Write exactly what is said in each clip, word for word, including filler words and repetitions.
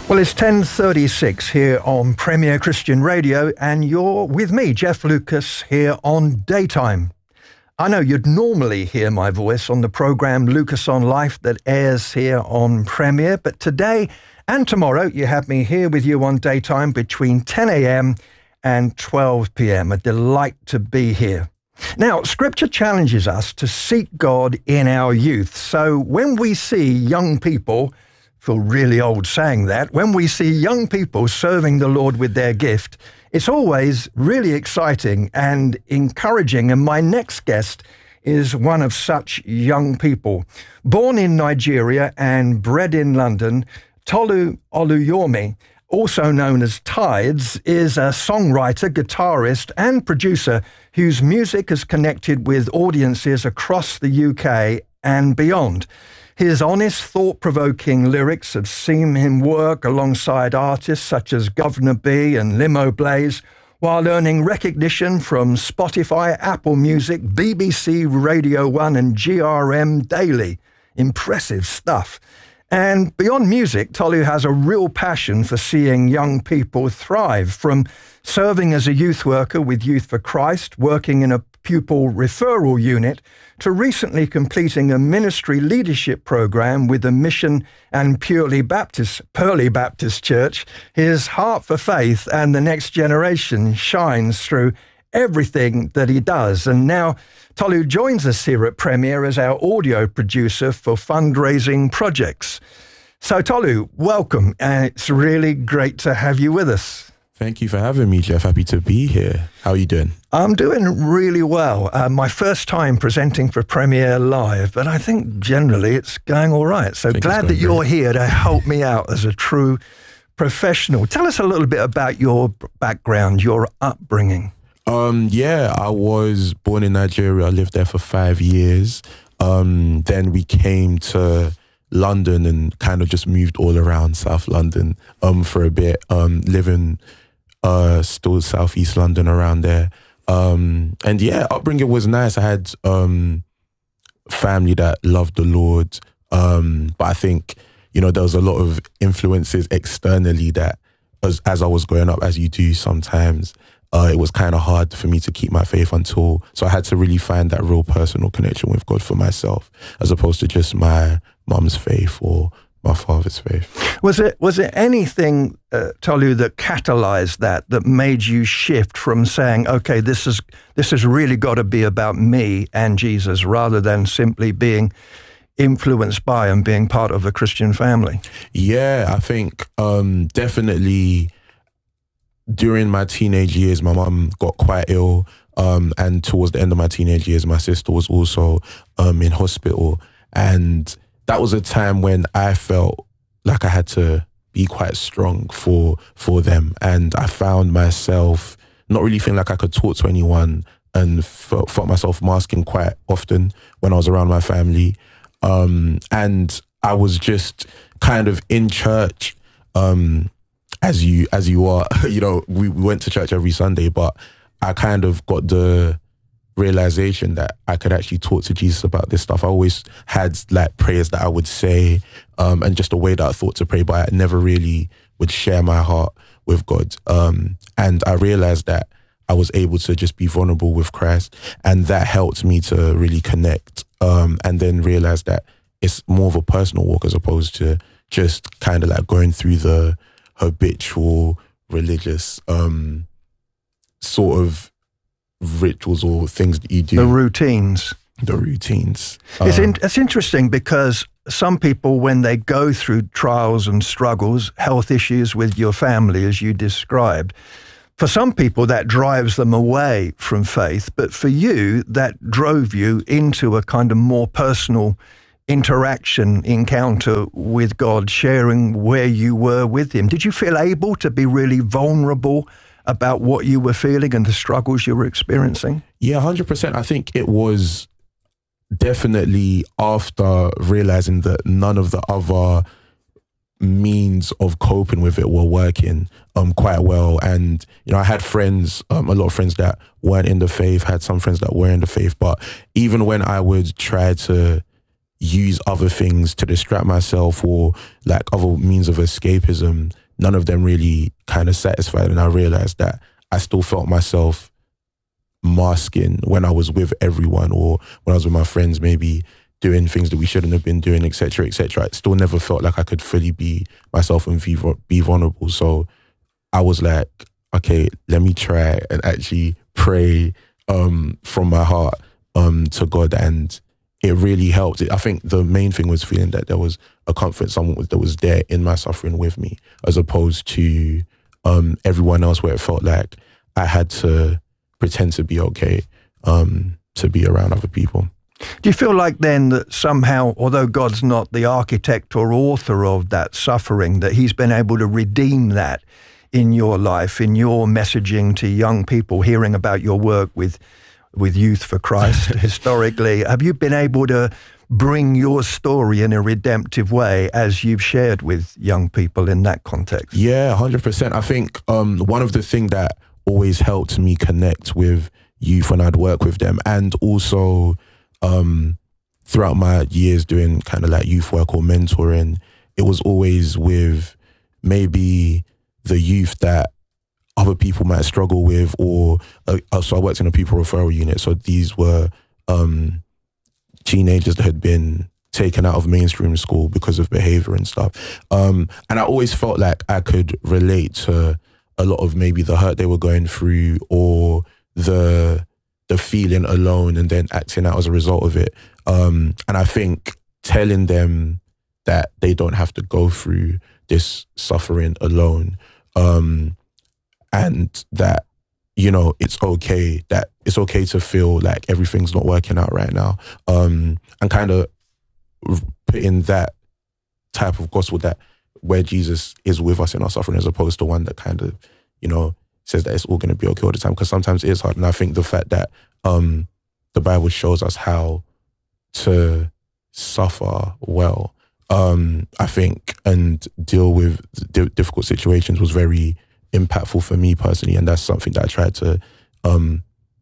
Well, it's ten thirty-six here on Premier Christian Radio, and you're with me, Jeff Lucas, here on Daytime. I know you'd normally hear my voice on the programme Lucas on Life that airs here on Premier, but today and tomorrow you have me here with you on Daytime between ten a.m. and twelve p.m. A delight to be here. Now, Scripture challenges us to seek God in our youth. So when we see young people, I feel really old saying that, when we see young people serving the Lord with their gift, it's always really exciting and encouraging. And my next guest is one of such young people. Born in Nigeria and bred in London, Tolu Oluyomi, also known as Tides, is a songwriter, guitarist, and producer whose music has connected with audiences across the U K and beyond. His honest, thought-provoking lyrics have seen him work alongside artists such as Governor B and Limo Blaze, while earning recognition from Spotify, Apple Music, B B C Radio one and G R M Daily. Impressive stuff. And beyond music, Tolu has a real passion for seeing young people thrive, from serving as a youth worker with Youth for Christ, working in a pupil referral unit, to recently completing a ministry leadership program with the Mission and Purely Baptist, Pearly Baptist Church. His heart for faith and the next generation shines through everything that he does. And now Tolu joins us here at Premier as our audio producer for fundraising projects. So Tolu, welcome. Uh, it's really great to have you with us. Thank you for having me, Jeff. Happy to be here. How are you doing? I'm doing really well. Uh, my first time presenting for Premier Live, but I think generally it's going all right. So glad that you're great. Here to help me out as a true professional. Tell us a little bit about your background, your upbringing. Um, yeah, I was born in Nigeria. I lived there for five years. Um, then we came to London and kind of just moved all around South London um, for a bit, um, living uh, still Southeast London around there. Um, and yeah, upbringing was nice. I had um, family that loved the Lord. Um, but I think, you know, there was a lot of influences externally that as, as I was growing up, as you do sometimes, Uh, it was kind of hard for me to keep my faith until, so I had to really find that real personal connection with God for myself, as opposed to just my mum's faith or my father's faith. Was it was it anything, uh, Tolu, that catalyzed that, that made you shift from saying, okay, this is this has really got to be about me and Jesus, rather than simply being influenced by and being part of a Christian family? Yeah, I think um, definitely. During my teenage years, my mum got quite ill, um, and towards the end of my teenage years, my sister was also um, in hospital. And that was a time when I felt like I had to be quite strong for for them. And I found myself not really feeling like I could talk to anyone, and felt, felt myself masking quite often when I was around my family. Um, and I was just kind of in church, um, As you as you are, you know, we, we went to church every Sunday, but I kind of got the realization that I could actually talk to Jesus about this stuff. I always had like prayers that I would say, um, and just a way that I thought to pray, but I never really would share my heart with God. Um, and I realized that I was able to just be vulnerable with Christ, and that helped me to really connect. Um, and then realize that it's more of a personal walk as opposed to just kind of like going through the habitual religious um, sort of rituals or things that you do. The routines. The routines. It's, um, in, it's interesting because some people, when they go through trials and struggles, health issues with your family, as you described, for some people that drives them away from faith, but for you, that drove you into a kind of more personal interaction, encounter with God, sharing where you were with him. Did you feel able to be really vulnerable about what you were feeling and the struggles you were experiencing? Yeah, one hundred percent. I think it was definitely after realizing that none of the other means of coping with it were working um, quite well. And, you know, I had friends, um, a lot of friends that weren't in the faith, had some friends that were in the faith, but even when I would try to use other things to distract myself or like other means of escapism, none of them really kind of satisfied. And I realized that I still felt myself masking when I was with everyone, or when I was with my friends, maybe doing things that we shouldn't have been doing, et cetera, et cetera. It still never felt like I could fully be myself and be, be vulnerable. So I was like, okay, let me try and actually pray um, from my heart um, to God, and it really helped. I think the main thing was feeling that there was a comfort, someone that was there in my suffering with me, as opposed to um, everyone else, where it felt like I had to pretend to be okay um, to be around other people. Do you feel like then that somehow, although God's not the architect or author of that suffering, that he's been able to redeem that in your life, in your messaging to young people, hearing about your work with with Youth for Christ historically? Have you been able to bring your story in a redemptive way as you've shared with young people in that context? Yeah, one hundred percent. I think um, one of the things that always helped me connect with youth when I'd work with them, and also um, throughout my years doing kind of like youth work or mentoring, it was always with maybe the youth that other people might struggle with, or uh, so I worked in a people referral unit. So these were um, teenagers that had been taken out of mainstream school because of behavior and stuff. Um, and I always felt like I could relate to a lot of maybe the hurt they were going through, or the the feeling alone and then acting out as a result of it. Um, and I think telling them that they don't have to go through this suffering alone, um, and that, you know, it's okay, that it's okay to feel like everything's not working out right now. Um, and kind of putting that type of gospel that where Jesus is with us in our suffering, as opposed to one that kind of, you know, says that it's all going to be okay all the time, because sometimes it is hard. And I think the fact that um, the Bible shows us how to suffer well, um, I think, and deal with d- difficult situations was very impactful for me personally. And that's something that I tried to um,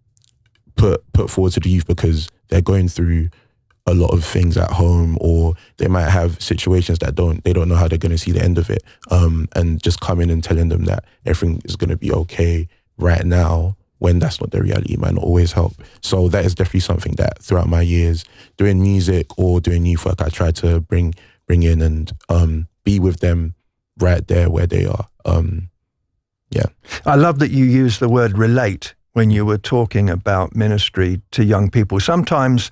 put put forward to the youth, because they're going through a lot of things at home, or they might have situations that don't, they don't know how they're going to see the end of it. Um, and just coming and telling them that everything is going to be okay right now, when that's not the reality, might not always help. So that is definitely something that throughout my years doing music or doing youth work, I try to bring bring in and um, be with them right there where they are. Um, yeah. I love that you use the word relate when you were talking about ministry to young people. Sometimes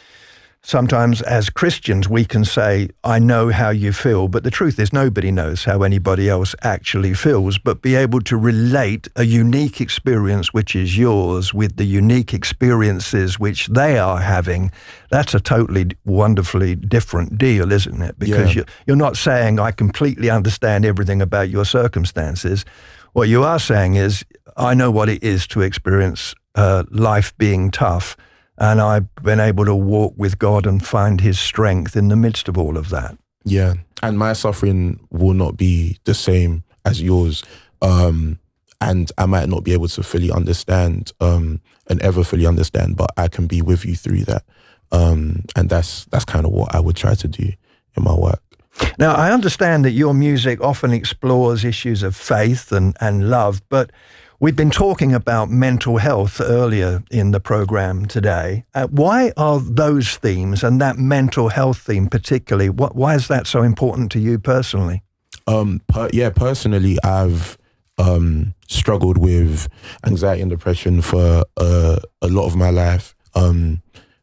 Sometimes as Christians, we can say, I know how you feel, but the truth is nobody knows how anybody else actually feels. But be able to relate a unique experience, which is yours, with the unique experiences which they are having, that's a totally wonderfully different deal, isn't it? Because yeah. you're, you're not saying, I completely understand everything about your circumstances. What you are saying is, I know what it is to experience uh, life being tough, and I've been able to walk with God and find his strength in the midst of all of that. Yeah. And my suffering will not be the same as yours. Um, and I might not be able to fully understand um, and ever fully understand, but I can be with you through that. Um, and that's that's kind of what I would try to do in my work. Now, I understand that your music often explores issues of faith and, and love, but we've been talking about mental health earlier in the program today. Uh, why are those themes, and that mental health theme particularly, what, why is that so important to you personally? Um, per, yeah, personally, I've um, struggled with anxiety and depression for uh, a lot of my life. Um,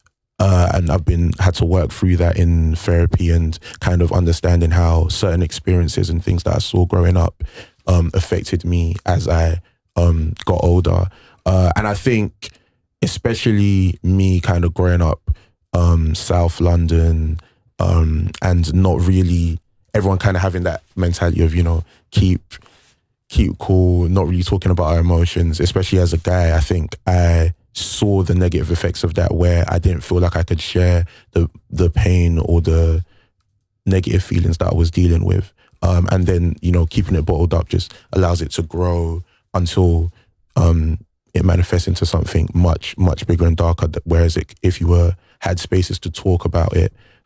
uh, and I've been had to work through that in therapy, and kind of understanding how certain experiences and things that I saw growing up um, affected me as I Um, got older. Uh, and I think especially me kind of growing up um, South London um, and not really, everyone kind of having that mentality of, you know, keep keep cool, not really talking about our emotions, especially as a guy. I think I saw the negative effects of that, where I didn't feel like I could share the, the pain or the negative feelings that I was dealing with. Um, and then, you know, keeping it bottled up just allows it to grow until um, it manifests into something much, much bigger and darker. Whereas it, if you were had spaces to talk about it,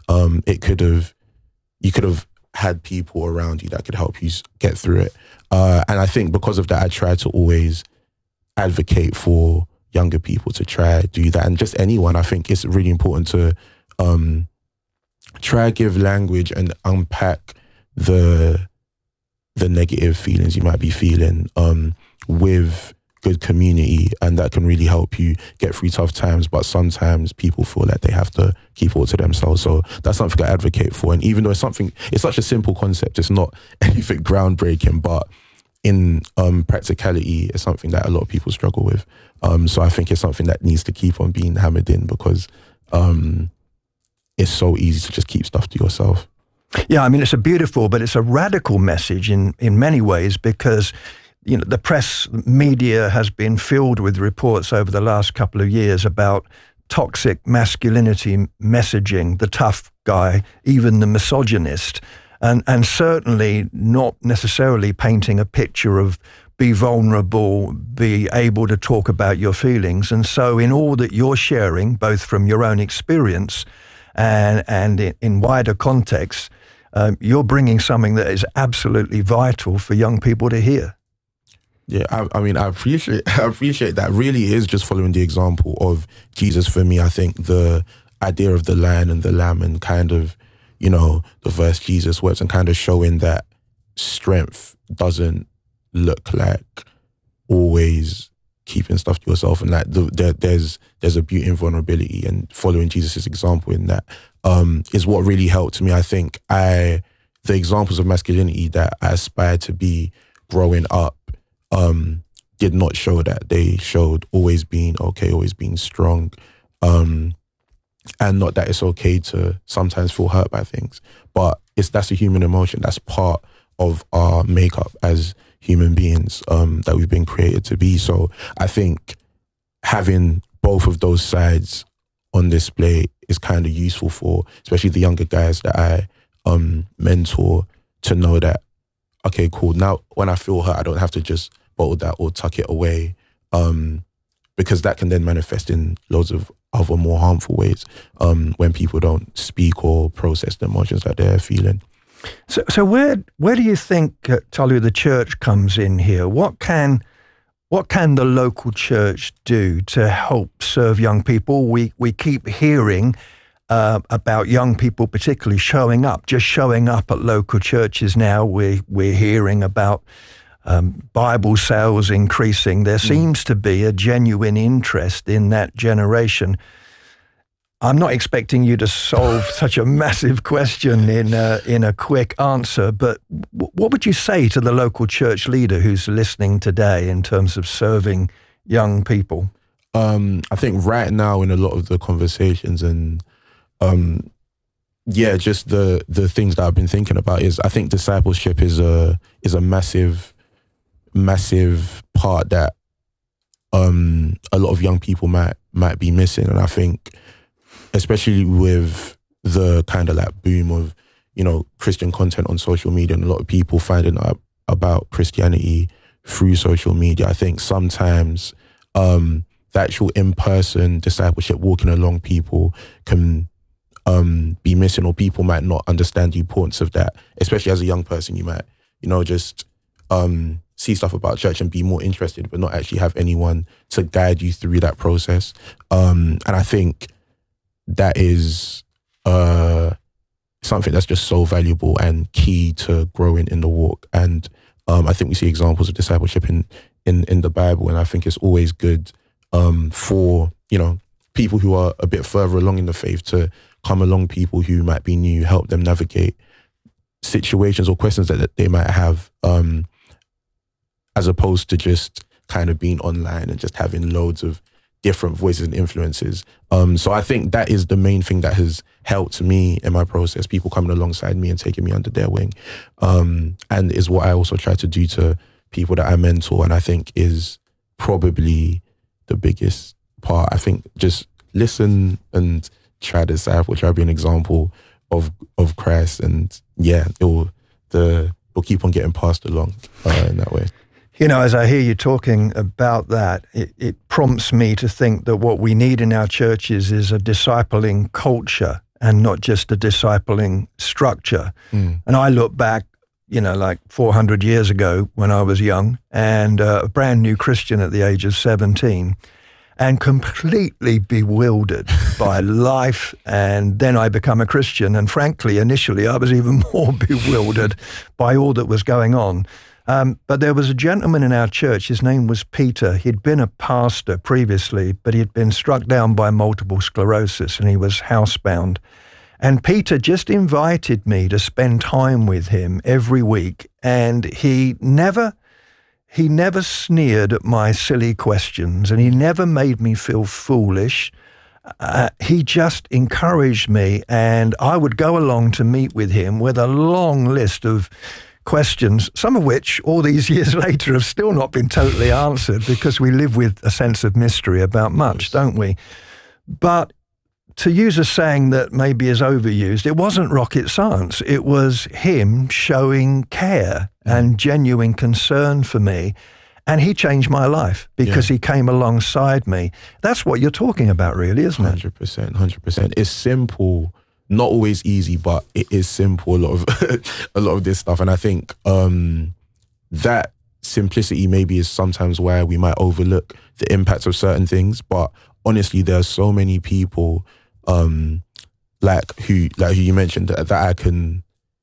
Um, it could have, you could have had people around you that could help you get through it. Uh, and I think because of that, I try to always advocate for younger people to try do that, and just anyone. I think it's really important to um, try give language and unpack the the negative feelings you might be feeling um, with good community, and that can really help you get through tough times. But sometimes people feel like they have to keep all to themselves, so that's something I advocate for. And even though it's something, it's such a simple concept, it's not anything groundbreaking, but in um, practicality, it's something that a lot of people struggle with. Um, so I think it's something that needs to keep on being hammered in, because um, it's so easy to just keep stuff to yourself. Yeah, I mean, it's a beautiful, but it's a radical message in, in many ways, because, you know, the press media has been filled with reports over the last couple of years about toxic masculinity messaging, the tough guy, even the misogynist, and, and certainly not necessarily painting a picture of be vulnerable, be able to talk about your feelings. And so in all that you're sharing, both from your own experience and, and in, in wider context, um, you're bringing something that is absolutely vital for young people to hear. Yeah, I, I mean, I appreciate I appreciate that. Really is just following the example of Jesus for me. I think the idea of the lion and the lamb, and kind of, you know, the verse Jesus wept, and kind of showing that strength doesn't look like always keeping stuff to yourself, and that the, there, there's there's a beauty in vulnerability, and following Jesus' example in that um, is what really helped me. I think I the examples of masculinity that I aspired to be growing up um, did not show that. They showed always being okay, always being strong, um, and not that it's okay to sometimes feel hurt by things, but it's that's a human emotion. That's part of our makeup as human beings um, that we've been created to be. So I think having both of those sides on display is kind of useful for, especially the younger guys that I um, mentor, to know that, okay, cool, now when I feel hurt, I don't have to just bottle that or tuck it away, um, because that can then manifest in loads of other more harmful ways um, when people don't speak or process the emotions that they're feeling. So, so where where do you think uh, Tolu, the church comes in here? What can what can the local church do to help serve young people? We we keep hearing uh, about young people, particularly showing up, just showing up at local churches now. We we're hearing about um, Bible sales increasing. There mm. seems to be a genuine interest in that generation. I'm not expecting you to solve such a massive question in a, in a quick answer, but w- what would you say to the local church leader who's listening today in terms of serving young people? Um, I think right now in a lot of the conversations and um, yeah, just the the things that I've been thinking about is I think discipleship is a is a massive, massive part that um, a lot of young people might might be missing, and I think, especially with the kind of like boom of, you know, Christian content on social media and a lot of people finding out about Christianity through social media, I think sometimes um, the actual in-person discipleship, walking along people, can um, be missing, or people might not understand the importance of that. Especially as a young person, you might, you know, just um, see stuff about church and be more interested, but not actually have anyone to guide you through that process. Um, and I think that is uh, something that's just so valuable and key to growing in the walk. And um, I think we see examples of discipleship in, in, in the Bible, and I think it's always good um, for, you know, people who are a bit further along in the faith to come along people who might be new, help them navigate situations or questions that, that they might have, um, as opposed to just kind of being online and just having loads of different voices and influences. Um, so I think that is the main thing that has helped me in my process, people coming alongside me and taking me under their wing. Um, and is what I also try to do to people that I mentor. And I think is probably the biggest part. I think just listen and try to disciple, try to be an example of of Christ. And yeah, it will, the, it'll keep on getting passed along uh, in that way. You know, as I hear you talking about that, it, it prompts me to think that what we need in our churches is a discipling culture. and not just a discipling structure. Mm. And I look back, you know, like four hundred years ago when I was young and uh, a brand new Christian at the age of seventeen, and completely bewildered by life. And then I become a Christian. And frankly, initially, I was even more bewildered by all that was going on. Um, but there was a gentleman in our church, his name was Peter. He'd been a pastor previously, but he'd been struck down by multiple sclerosis and he was housebound. And Peter just invited me to spend time with him every week. And he never, he never sneered at my silly questions and he never made me feel foolish. Uh, he just encouraged me, and I would go along to meet with him with a long list of questions, some of which all these years later have still not been totally answered because we live with a sense of mystery about much, don't we? But to use a saying that maybe is overused, it wasn't rocket science. It was him showing care and genuine concern for me. And he changed my life because yeah. he came alongside me. That's what you're talking about, really, isn't it? one hundred percent, one hundred percent. It's simple. Not always easy, but it is simple, a lot of a lot of this stuff. And I think um, that simplicity maybe is sometimes where we might overlook the impacts of certain things. But honestly, there are so many people um, like who like who you mentioned that, that I can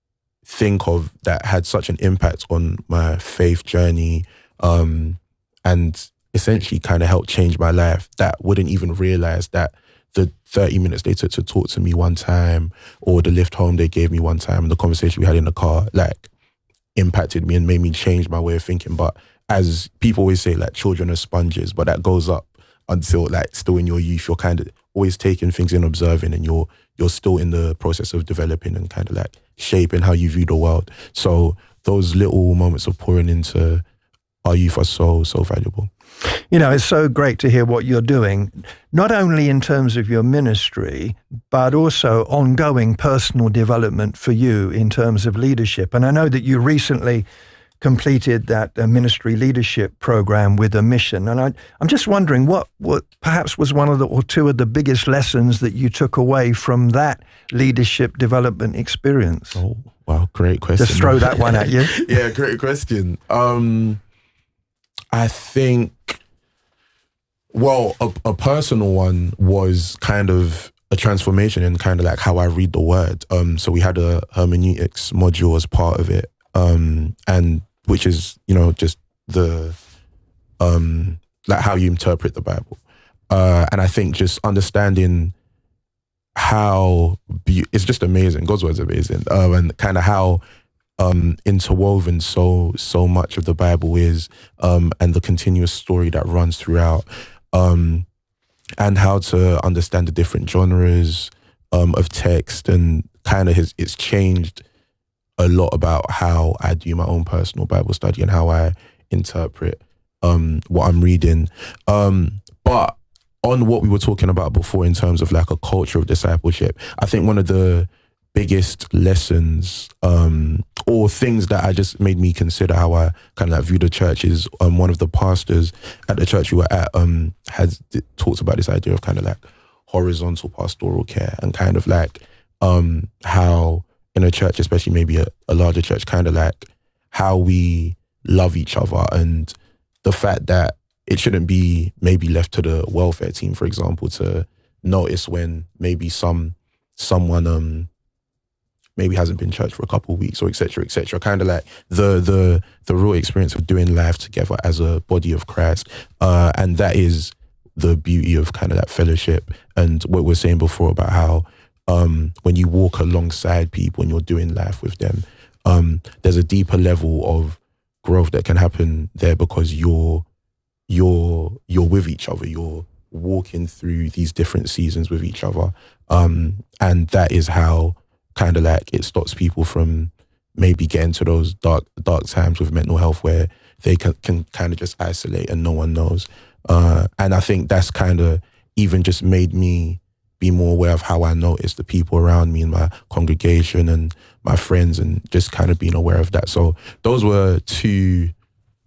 think of that had such an impact on my faith journey um, and essentially kind of helped change my life, that wouldn't even realize that the thirty minutes they took to talk to me one time, or the lift home they gave me one time, and the conversation we had in the car, like, impacted me and made me change my way of thinking. But as people always say, like, children are sponges, but that goes up until, like, still in your youth, you're kind of always taking things in, observing, and you're you're still in the process of developing and kind of like shaping how you view the world. So those little moments of pouring into our youth are so, so valuable. You know, it's so great to hear what you're doing, not only in terms of your ministry, but also ongoing personal development for you in terms of leadership. And I know that you recently completed that uh, ministry leadership program with a mission. And I, I'm just wondering what, what perhaps was one of the, or two of the biggest lessons that you took away from that leadership development experience? Oh, wow, great question. Just throw that one at you. Yeah, great question. Um, I think, well, a, a personal one was kind of a transformation in kind of like how I read the word. Um, so we had a hermeneutics module as part of it, um, and which is, you know, just the, um, like how you interpret the Bible. Uh, and I think just understanding how, be- it's just amazing. God's word's amazing. Uh, and kind of how um, interwoven so, so much of the Bible is, um, and the continuous story that runs throughout. Um, and how to understand the different genres um, of text, and kind of has it's changed a lot about how I do my own personal Bible study and how I interpret um, what I'm reading. Um, but on what we were talking about before in terms of like a culture of discipleship, I think one of the biggest lessons um, or things that I just made me consider how I kind of like view the church is um, one of the pastors at the church we were at um, has talked about this idea of kind of like horizontal pastoral care, and kind of like um, how in a church, especially maybe a, a larger church, kind of like how we love each other, and the fact that it shouldn't be maybe left to the welfare team, for example, to notice when maybe some someone um maybe hasn't been in church for a couple of weeks, or et cetera, et cetera. Kind of like the the the real experience of doing life together as a body of Christ. Uh, and that is the beauty of kind of that fellowship, and what we were saying before about how um, when you walk alongside people and you're doing life with them, um, there's a deeper level of growth that can happen there because you're you're you're with each other. You're walking through these different seasons with each other. Um, and that is how kind of like it stops people from maybe getting to those dark dark times with mental health where they can, can kind of just isolate and no one knows. Uh, and I think that's kind of even just made me be more aware of how I notice the people around me in my congregation and my friends, and just kind of being aware of that. So those were two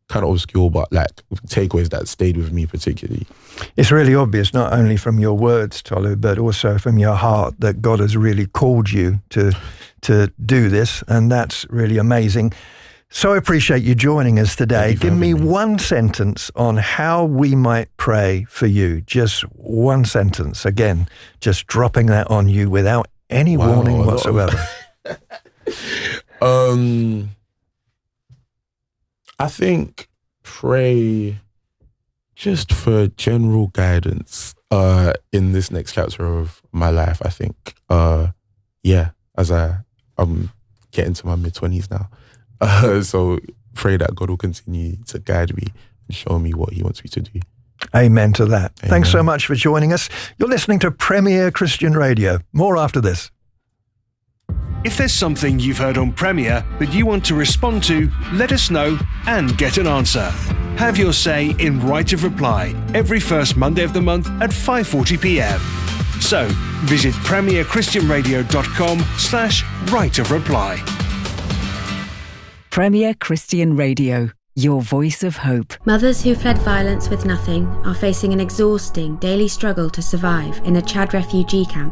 kind of obscure, but like takeaways that stayed with me particularly. It's really obvious, not only from your words, Tolu, but also from your heart, that God has really called you to to do this, and that's really amazing. So I appreciate you joining us today. Give me, me one sentence on how we might pray for you. Just one sentence. Again, just dropping that on you without any wow, warning whatsoever. um, I think pray just for general guidance uh, in this next chapter of my life. I think, uh, yeah, as I I'm getting to my mid twenties now. Uh, so pray that God will continue to guide me and show me what he wants me to do. Amen to that. Amen. Thanks so much for joining us. You're listening to Premier Christian Radio. More after this. If there's something you've heard on Premier that you want to respond to, let us know and get an answer. Have your say in Right of Reply every first Monday of the month at five forty p.m. So visit premierchristianradio.com slash right of reply. Premier Christian Radio, your voice of hope. Mothers who fled violence with nothing are facing an exhausting daily struggle to survive in a Chad refugee camp.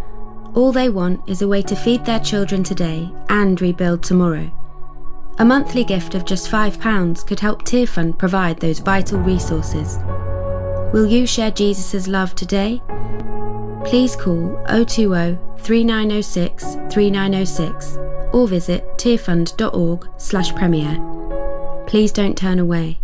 All they want is a way to feed their children today and rebuild tomorrow. A monthly gift of just five pounds could help Tearfund provide those vital resources. Will you share Jesus' love today? Please call oh two oh, three nine oh six, three nine oh six or visit tearfund.org slash premier. Please don't turn away.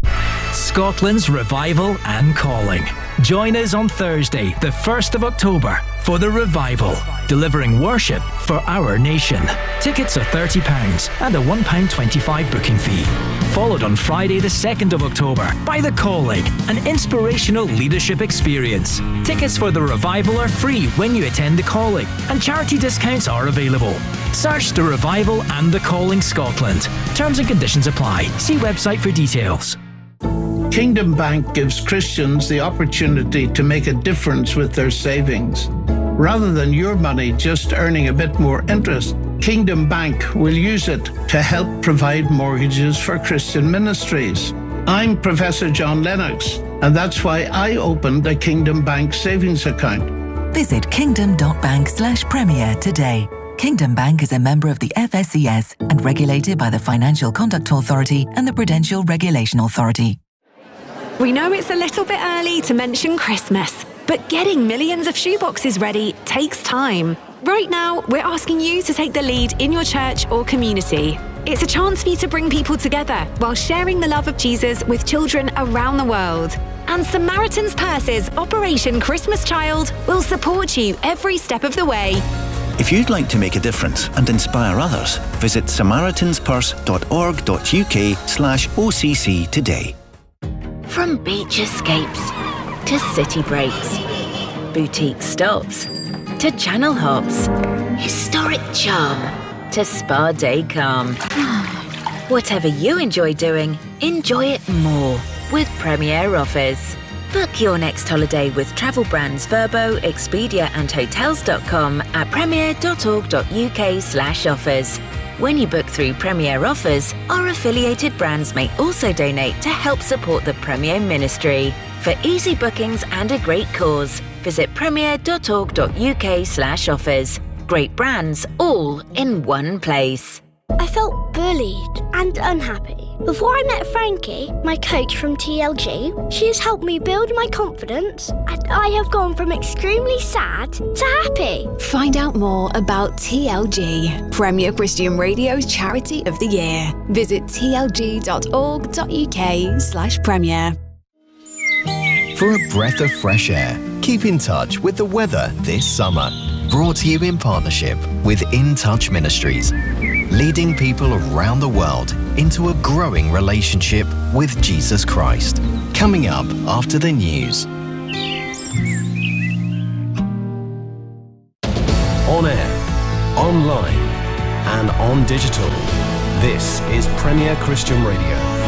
Scotland's Revival and Calling. Join us on Thursday, the first of October, for the Revival, delivering worship for our nation. Tickets are thirty pounds and a one pound twenty-five booking fee. Followed on Friday, the second of October, by The Calling, an inspirational leadership experience. Tickets for the Revival are free when you attend The Calling, and charity discounts are available. Search The Revival and The Calling Scotland. Terms and conditions apply. See website for details. Kingdom Bank gives Christians the opportunity to make a difference with their savings. Rather than your money just earning a bit more interest, Kingdom Bank will use it to help provide mortgages for Christian ministries. I'm Professor John Lennox, and that's why I opened a Kingdom Bank savings account. Visit kingdom.bank slash premier today. Kingdom Bank is a member of the F S C S and regulated by the Financial Conduct Authority and the Prudential Regulation Authority. We know it's a little bit early to mention Christmas, but getting millions of shoeboxes ready takes time. Right now, we're asking you to take the lead in your church or community. It's a chance for you to bring people together while sharing the love of Jesus with children around the world. And Samaritan's Purse's Operation Christmas Child will support you every step of the way. If you'd like to make a difference and inspire others, visit samaritanspurse.org.uk slash OCC today. From beach escapes to city breaks, boutique stops to channel hops, historic charm to spa day calm. Whatever you enjoy doing, enjoy it more with Premier Offers. Book your next holiday with travel brands Verbo, Expedia and Hotels dot com at premier.org.uk slash offers. When you book through Premier Offers, our affiliated brands may also donate to help support the Premier ministry. For easy bookings and a great cause, visit premier.org.uk slash offers. Great brands all in one place. I felt bullied and unhappy. Before I met Frankie, my coach from T L G, she has helped me build my confidence, and I have gone from extremely sad to happy. Find out more about T L G, Premier Christian Radio's Charity of the Year. Visit tlg.org.uk slash premier. For a breath of fresh air, keep in touch with the weather this summer. Brought to you in partnership with In Touch Ministries, leading people around the world into a growing relationship with Jesus Christ. Coming up after the news. On air, online, and on digital. This is Premier Christian Radio.